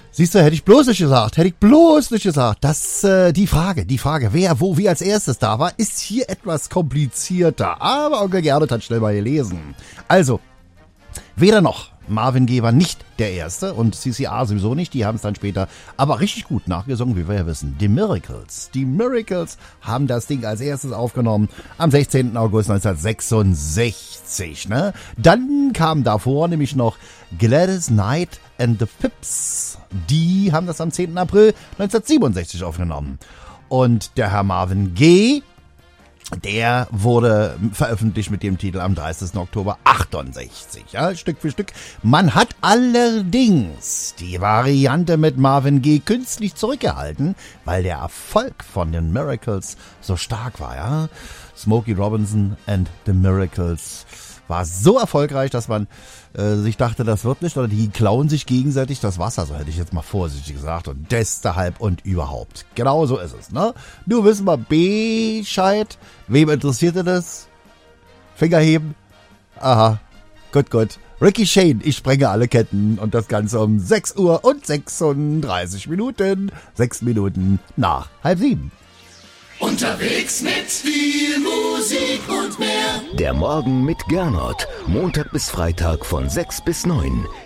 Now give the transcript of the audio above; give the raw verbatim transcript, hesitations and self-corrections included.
Siehst du, hätte ich bloß nicht gesagt, hätte ich bloß nicht gesagt. Das, äh, die Frage, die Frage, wer, wo, wie als erstes da war, ist hier etwas komplizierter. Aber Onkel Gernot hat schnell mal gelesen. Also, weder noch. Marvin Gaye war nicht der Erste und C C R sowieso nicht, die haben es dann später aber richtig gut nachgesungen, wie wir ja wissen. Die Miracles, die Miracles haben das Ding als erstes aufgenommen am sechzehnten August neunzehnhundertsechsundsechzig. Ne? Dann kam davor nämlich noch Gladys Knight and the Pips, die haben das am zehnten April neunzehnhundertsiebenundsechzig aufgenommen. Und der Herr Marvin Gaye, der wurde veröffentlicht mit dem Titel am dreißigsten Oktober achtundsechzig, ja, Stück für Stück. Man hat allerdings die Variante mit Marvin Gaye künstlich zurückgehalten, weil der Erfolg von den Miracles so stark war, ja. Smokey Robinson and the Miracles war so erfolgreich, dass man äh, sich dachte, das wird nicht, oder die klauen sich gegenseitig das Wasser, so hätte ich jetzt mal vorsichtig gesagt, und deshalb und überhaupt. Genau so ist es, ne? Nur wissen wir Bescheid. Wem interessierte das? Finger heben? Aha, gut, gut. Ricky Shane, ich sprenge alle Ketten, und das Ganze um sechs Uhr und sechsunddreißig Minuten, sechs Minuten nach halb sieben. Unterwegs mit viel Musik und mehr. Der Morgen mit Gernot. Montag bis Freitag von sechs bis neun.